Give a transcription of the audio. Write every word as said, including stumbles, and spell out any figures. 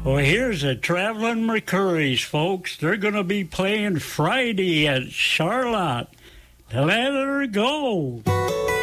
Well, here's the Traveling Mercurys, folks. They're going to be playing Friday at Charlotte. Let her go.